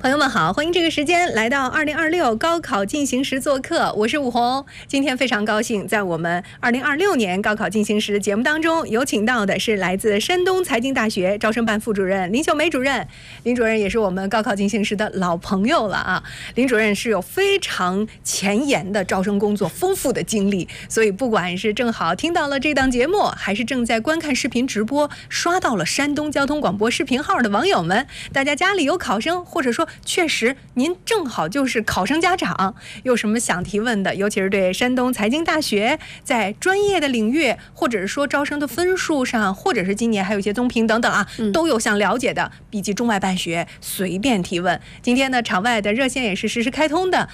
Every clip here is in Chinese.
朋友们好，欢迎这个时间来到2026高考进行时做客，我是武红。今天非常高兴，在我们2026年高考进行时节目当中，有请到的是来自山东财经大学招生办副主任林秀梅主任。林主任也是我们高考进行时的老朋友了啊。林主任是有非常前沿的招生工作丰富的经历，所以不管是正好听到了这档节目，还是正在观看视频直播，刷到了山东交通广播视频号的网友们，大家家里有考生，或者说确实您正好就是考生家长，有什么想提问的，尤其是对山东财经大学在专业的领域，或者是说招生的分数上，或者是今年还有一些综评等等啊，都有想了解的，比及中外办学随便提问。今天呢，场外的热线也是实时开通的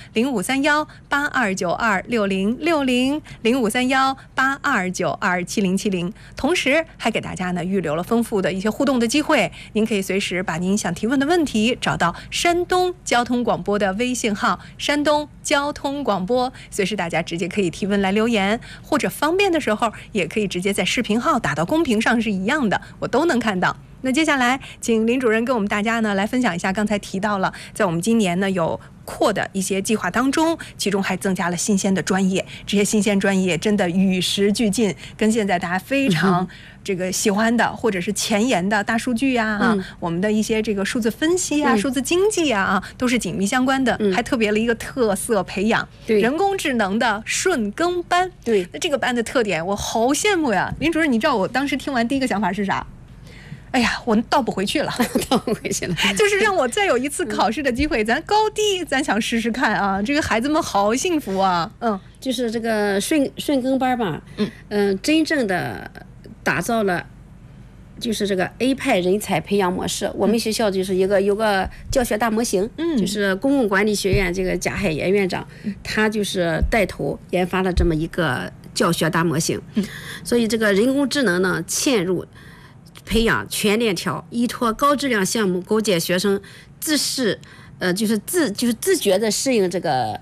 ，0531-8292-6060，0531-8292-7070，同时还给大家呢预留了丰富的一些互动的机会，您可以随时把您想提问的问题找到山东交通广播的微信号，山东交通广播，随时大家直接可以提问来留言，或者方便的时候也可以直接在视频号打到公屏上是一样的，我都能看到。那接下来请林主任跟我们大家呢来分享一下，刚才提到了在我们今年呢有扩的一些计划当中，其中还增加了新鲜的专业，这些新鲜专业真的与时俱进，跟现在大家非常这个喜欢的或者是前沿的大数据啊，我们的一些这个数字分析啊、数字经济啊，都是紧密相关的，还特别了一个特色培养，人工智能的顺耕班。对，那这个班的特点我好羡慕呀。林主任，你知道我当时听完第一个想法是啥？哎呀，我倒不回去了， 倒不回去了， 就是让我再有一次考试的机会，咱高低咱想试试看啊！这个孩子们好幸福啊， 就是这个顺耕班吧，真正的打造了，就是这个 A 派人才培养模式。我们学校就是有个教学大模型，就是公共管理学院这个贾海岩院长，他就是带头研发了这么一个教学大模型，所以这个人工智能呢嵌入。培养全链条，依托高质量项目构建学生自适，就是自觉的适应这个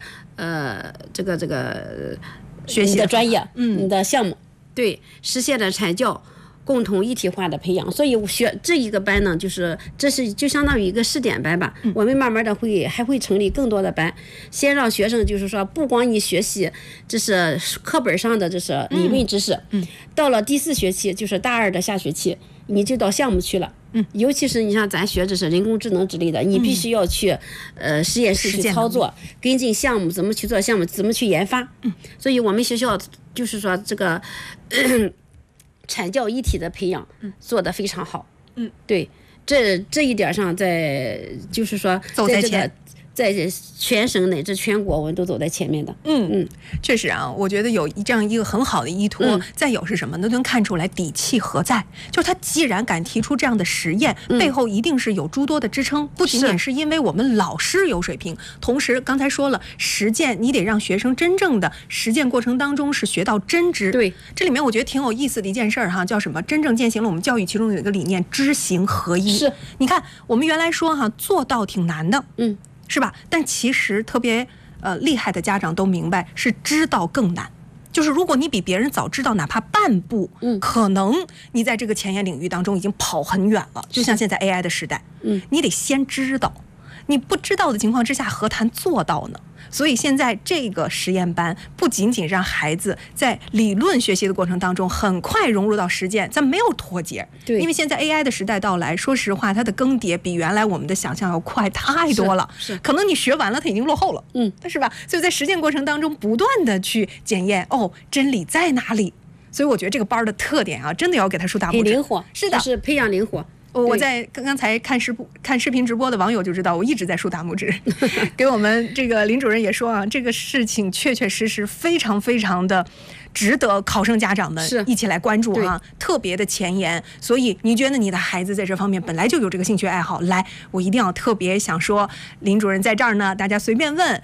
学习的专业，你的项目，对，实现了产教共同一体化的培养。所以这一个班呢，这是就相当于一个试点班吧。我们慢慢的还会成立更多的班，先让学生就是说，不光你学习这是课本上的这是理论知识，到了第4学期就是大2的下学期。你就到项目去了，尤其是你像咱学这是人工智能之类的，你必须要去实验室去操作，跟进项目怎么去做项目，怎么去研发。所以我们学校就是说这个产教一体的培养做得非常好。对，这一点上就是说在这个。在全省乃至全国，我们都走在前面的。 确实啊，我觉得有这样一个很好的依托。再有是什么呢？能看出来底气何在？就是他既然敢提出这样的实验，背后一定是有诸多的支撑，不仅仅是因为我们老师有水平，同时刚才说了，实践你得让学生真正的实践过程当中是学到真知。对，这里面我觉得挺有意思的一件事哈，叫什么？真正践行了我们教育其中有一个理念，知行合一。是，你看我们原来说哈，做到挺难的，是吧？但其实特别厉害的家长都明白，是知道更难。就是如果你比别人早知道哪怕半步，可能你在这个前沿领域当中已经跑很远了。就像现在 AI 的时代，你得先知道，你不知道的情况之下，何谈做到呢？所以现在这个实验班不仅仅让孩子在理论学习的过程当中很快融入到实践，咱没有脱节。对，因为现在 AI 的时代到来，说实话，它的更迭比原来我们的想象要快太多了。是，可能你学完了，它已经落后了。是吧？所以在实践过程当中，不断的去检验，真理在哪里？所以我觉得这个班的特点啊，真的要给它竖大拇指。 灵活， 是的， 就是培养灵活。 我在刚才看视频直播的网友就知道，我一直在竖大拇指，给我们这个林主任也说啊，这个事情确确实实非常非常的值得考生家长们一起来关注啊，特别的前沿。所以你觉得你的孩子在这方面本来就有这个兴趣爱好，来，我一定要特别想说，林主任在这儿呢，大家随便问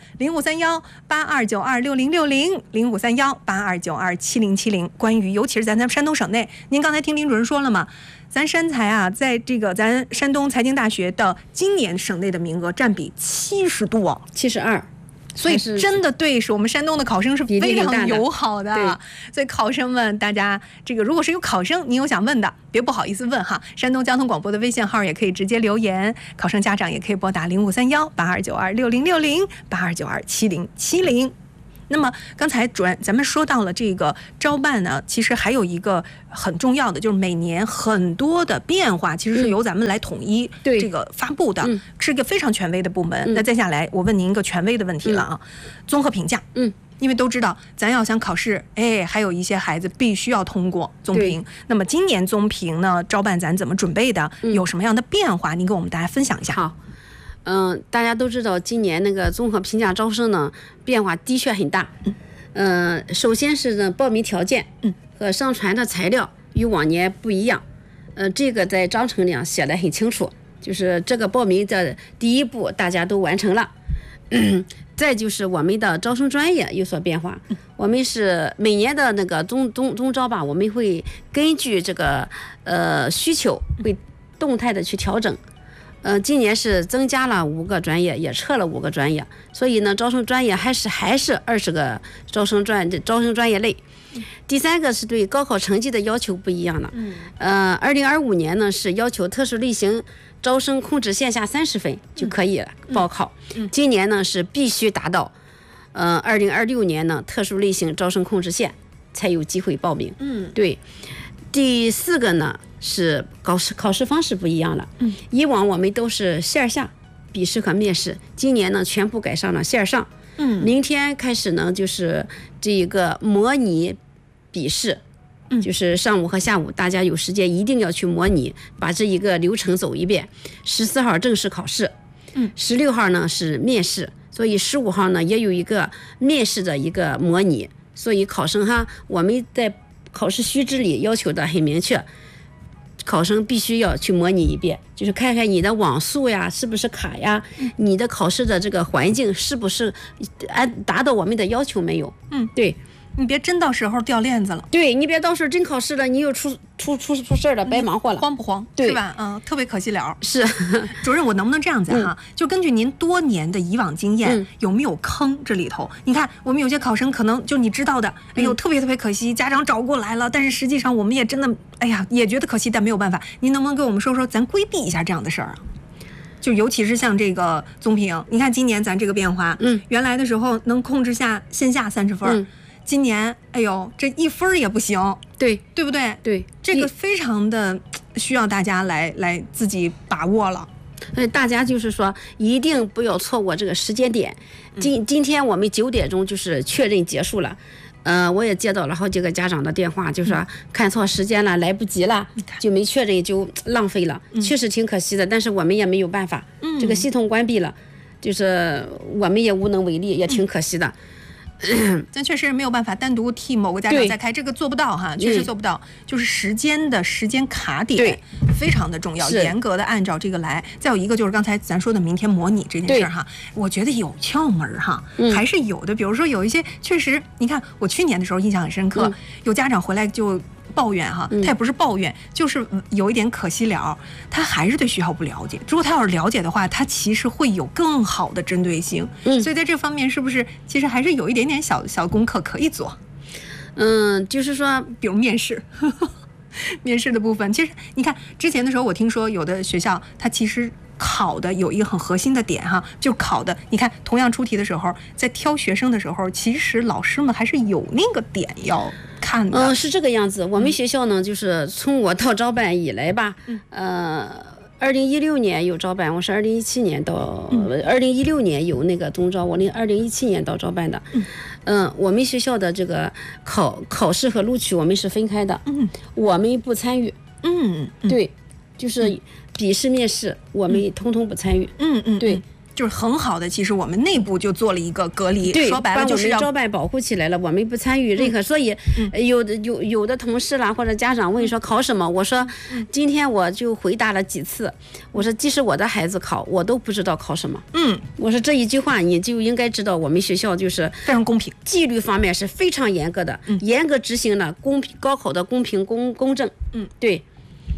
0531-8292-6060，0531-8292-7070，关于尤其是咱山东省内，您刚才听林主任说了嘛，咱山财啊，在这个咱山东财经大学的今年省内的名额占比70多，72。 所以真的对，是我们山东的考生是非常友好的。所以考生们，大家这个如果是有考生，你有想问的，别不好意思问哈。山东交通广播的微信号也可以直接留言，考生家长也可以拨打0531-8292-6060，8292-7070。那么刚才主任咱们说到了这个招办呢，其实还有一个很重要的，就是每年很多的变化其实是由咱们来统一这个发布的，是一个非常权威的部门。那再下来我问您一个权威的问题了啊，综合评价。因为都知道咱要想考试，还有一些孩子必须要通过综评。那么今年综评呢，招办咱怎么准备的？有什么样的变化？您跟我们大家分享一下。 好。大家都知道今年那个综合评价招生呢，变化的确很大。首先是呢报名条件和上传的材料与往年不一样。这个在章程里写得很清楚，就是这个报名的第一步大家都完成了。再就是我们的招生专业有所变化，我们是每年的那个中招吧，我们会根据这个需求会动态的去调整。今年是增加了5个专业，也撤了5个专业，所以呢，招生专业还是20个招生专业类。第3个是对高考成绩的要求不一样了。2025年呢是要求特殊类型招生控制线下30分就可以了报考，今年呢是必须达到2026年呢特殊类型招生控制线才有机会报名。对。第4个呢是考试方式不一样了。以往我们都是线下笔试和面试，今年呢全部改上了线上。明天开始呢就是这个模拟笔试，就是上午和下午大家有时间一定要去模拟，把这一个流程走一遍。14号正式考试，16号呢是面试，所以15号呢也有一个面试的一个模拟。所以考生我们在考试须知里要求的很明确，考生必须要去模拟一遍，就是看看你的网速呀是不是卡呀，你的考试的这个环境是不是达到我们的要求没有。对， 你别真到时候掉链子了。 对，你别到时候真考试了，你又出事了，白忙活了， 慌不慌？ 对， 是吧？特别可惜了。 是。 主任，我能不能这样子就根据您多年的以往经验，有没有坑这里头？你看，我们有些考生可能就你知道的，特别可惜，家长找过来了，但是实际上我们也真的，也觉得可惜，但没有办法。您能不能跟我们说说，咱规避一下这样的事儿啊？就尤其是像这个综评，你看今年咱这个变化，原来的时候能控制下线下30分。今年这1分也不行，对不对？ 对， 这个非常的需要大家来自己把握了。 大家就是说一定不要错过这个时间点。今天我们9点钟就是确认结束了。我也接到了好几个家长的电话，就说看错时间了，来不及了，就没确认就浪费了，确实挺可惜的。但是我们也没有办法，这个系统关闭了，就是我们也无能为力，也挺可惜的。 咱确实没有办法单独替某个家长再开，这个做不到确实做不到。就是时间卡点非常的重要，严格的按照这个来。再有一个就是刚才咱说的明天模拟这件事我觉得有窍门还是有的。比如说有一些确实，你看我去年的时候印象很深刻，有家长回来就抱怨他也不是抱怨，就是有一点可惜了，他还是对学校不了解。如果他要是了解的话，他其实会有更好的针对性。所以在这方面是不是其实还是有一点点小功课可以做？ 就是说比如面试面试的部分，其实你看之前的时候我听说有的学校它其实考的有一个很核心的点就考的，你看同样出题的时候，在挑学生的时候，其实老师们还是有那个点要看的。 是这个样子。我们学校呢，就是从我到招办以来吧，2016年有招办，我是2017年到2016年有那个中招，我2017年到招办的。我们学校的这个考试和录取我们是分开的，我们不参与。对，就是笔试面试我们通通不参与。对， 就是很好的，其实我们内部就做了一个隔离。 对， 说白了就是把我们招办保护起来了，我们不参与任何。所以有的同事啦或者家长问说考什么，我说今天我就回答了几次，我说即使我的孩子考，我都不知道考什么。我说这一句话你就应该知道，我们学校就是非常公平， 纪律方面是非常严格的，严格执行了高考的公平公正。对。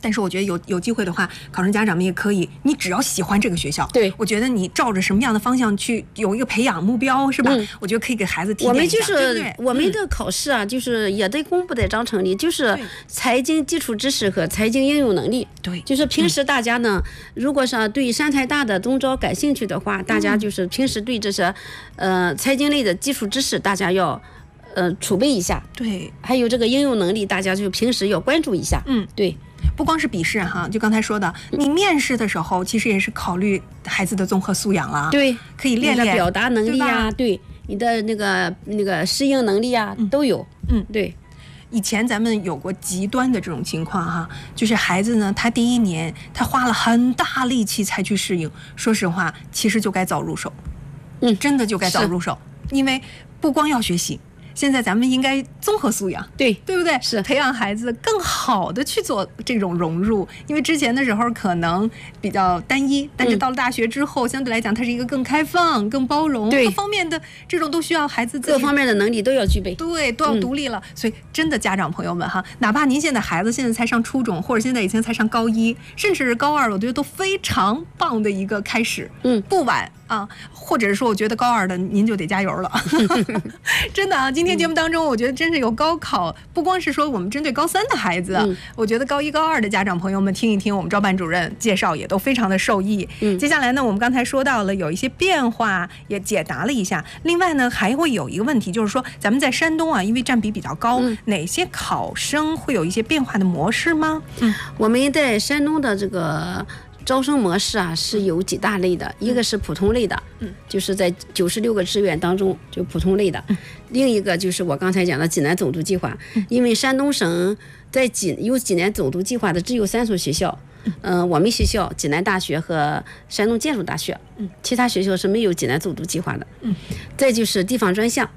但是我觉得有机会的话，考生家长们也可以，你只要喜欢这个学校， 对， 我觉得你照着什么样的方向去有一个培养目标，是吧？我觉得可以给孩子提点一下。 我们的考试啊，就是也得公布在章程里，就是财经基础知识和财经应用能力。 对， 就是平时大家呢，如果是对山财大的中招感兴趣的话，大家就是平时对这些财经类的基础知识，大家要储备一下。 对， 还有这个应用能力，大家就平时要关注一下。对。 不光是笔试哈，就刚才说的，你面试的时候其实也是考虑孩子的综合素养了。 对， 可以练练表达能力啊，对，你的那个适应能力啊都有。对。 以前咱们有过极端的这种情况哈，就是孩子呢，他第1年他花了很大力气才去适应。说实话，其实就该早入手，真的就该早入手，因为不光要学习。现在咱们应该综合素养，对不对？ 是培养孩子更好的去做这种融入，因为之前的时候可能比较单一，但是到了大学之后，相对来讲它是一个更开放、更包容，各方面的这种都需要孩子自己各方面的能力都要具备， 对，都要独立了。所以真的家长朋友们哈，哪怕您现在孩子现在才上初中，或者现在已经才上高1，甚至是高2，我觉得都非常棒的一个开始，不晚啊。或者是说，我觉得高2的您就得加油了，真的啊！今天节目当中，我觉得真是有高考，不光是说我们针对高3的孩子，我觉得高1、高2的家长朋友们听一听我们招办主任介绍，也都非常的受益。接下来呢，我们刚才说到了有一些变化，也解答了一下。另外呢，还会有一个问题，就是说咱们在山东啊，因为占比比较高，哪些考生会有一些变化的模式吗？ 我们在山东的这个招生模式啊是有几大类的，一个是普通类的，就是在96个志愿当中就普通类的，另一个就是我刚才讲的济南总督计划，因为山东省在有济南总督计划的只有3所学校，我们学校济南大学和山东建筑大学，其他学校是没有济南总督计划的，再就是地方专项，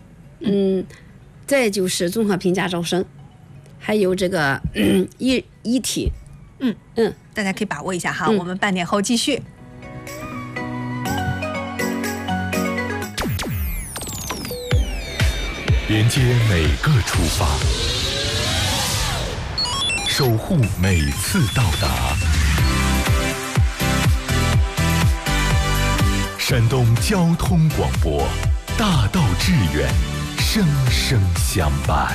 再就是综合评价招生，还有这个一体。 大家可以把握一下哈，我们半点后继续。 连接每个出发，守护每次到达。山东交通广播，大道致远，生生相伴。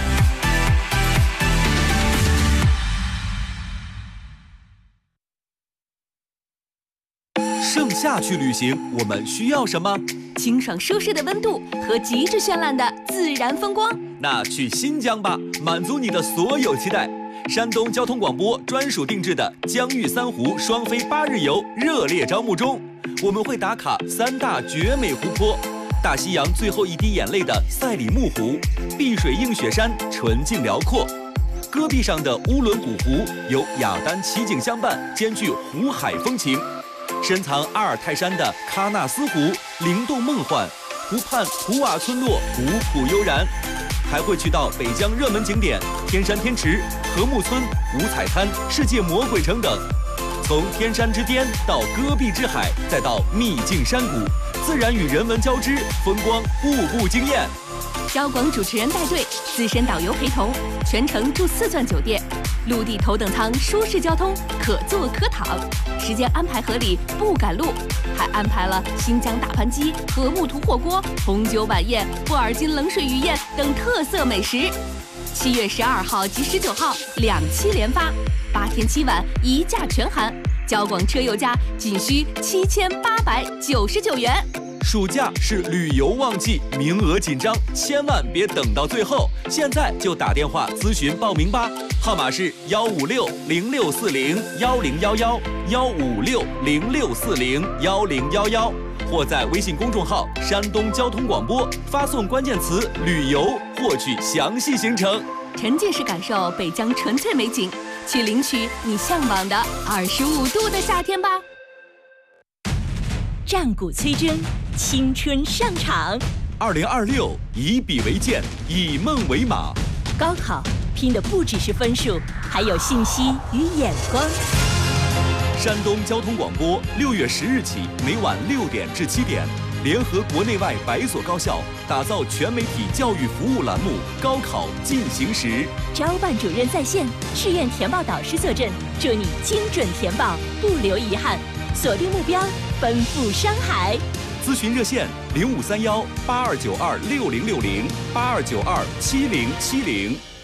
盛夏去旅行，我们需要什么？ 清爽舒适的温度和极致绚烂的自然风光。 那去新疆吧，满足你的所有期待。山东交通广播专属定制的疆域3湖双飞8日游热烈招募中，我们会打卡3大绝美湖泊：大西洋最后一滴眼泪的赛里木湖，碧水映雪山，纯净辽阔；戈壁上的乌伦古湖有雅丹奇景相伴，兼具湖海风情。深藏阿尔泰山的喀纳斯湖灵动梦幻，湖畔普瓦村落古朴悠然，还会去到北疆热门景点天山天池、禾木村、五彩滩、世界魔鬼城等。从天山之巅到戈壁之海，再到秘境山谷，自然与人文交织，风光步步惊艳。 交广主持人带队，资深导游陪同，全程住4钻酒店，陆地头等舱舒适交通，可坐可躺，时间安排合理，不赶路，还安排了新疆大盘鸡、禾木土火锅、红酒晚宴、布尔津冷水鱼宴等特色美食。7月12号及19号2期连发，8天7晚1价全含，交广车友价仅需7899元。 暑假是旅游旺季，名额紧张，千万别等到最后，现在就打电话咨询报名吧，号码是156-0640-111，156-0640-1011，或在微信公众号山东交通广播发送关键词旅游，获取详细行程。 沉浸式感受北疆纯粹美景，去领取你向往的25度的夏天吧。 战鼓催真，青春上场。 2026，以笔为鉴，以梦为马。 高考拼的不只是分数，还有信息与眼光。 山东交通广播6月10日起，每晚6点至7点， 联合国内外100所高校，打造全媒体教育服务栏目《高考进行时》。 招办主任在线，试验填报导师坐镇，祝你精准填报，不留遗憾。锁定目标，奔赴山海。 咨询热线：053182926060，82927070。